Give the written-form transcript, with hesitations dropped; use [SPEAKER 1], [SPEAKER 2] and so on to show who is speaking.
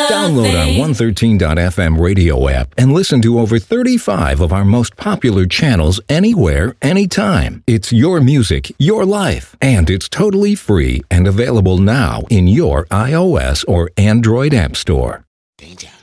[SPEAKER 1] Download our 113.fm radio app and listen to over 35 of our most popular channels anywhere, anytime. It's your music, your life, and it's totally free and available now in your iOS or Android app store.
[SPEAKER 2] Danger.